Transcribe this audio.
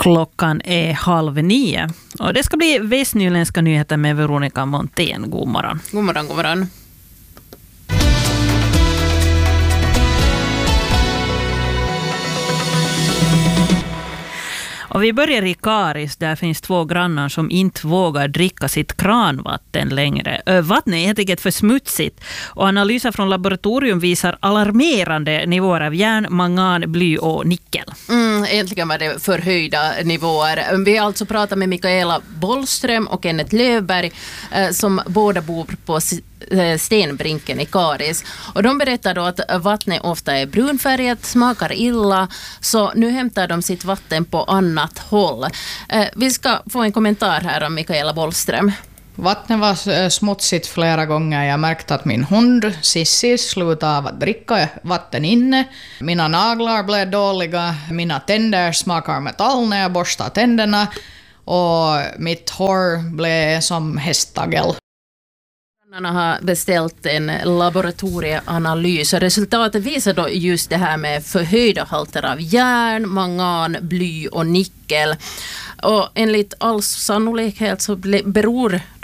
Klockan är 8:30 och det ska bli västnyländska nyheter med Veronica Montén. God morgon. God morgon, god morgon. Och vi börjar i Karis. Där finns 2 grannar som inte vågar dricka sitt kranvatten längre. Vattnet är helt enkelt för smutsigt. Och analyser från laboratorium visar alarmerande nivåer av järn, mangan, bly och nickel. Egentligen var det förhöjda nivåer. Vi har alltså pratat med Mikaela Bollström och Kenneth Löfberg som båda bor på Stenbrinken i Karis. Och de berättar då att vattnet ofta är brunfärgat, smakar illa, så nu hämtar de sitt vatten på annat håll. Vi ska få en kommentar här om Mikaela Bollström. Vattnet var smutsigt flera gånger. Jag märkte att min hund Sissi slutade av att dricka vatten inne. Mina naglar blev dåliga. Mina tänder smakar metall när jag borstar tänderna. Och mitt hår blev som hästtagel. Grannarna har beställt en laboratorieanalys och resultatet visar då just det här med förhöjda halter av järn, mangan, bly och nickel. Och enligt all sannolikhet så beror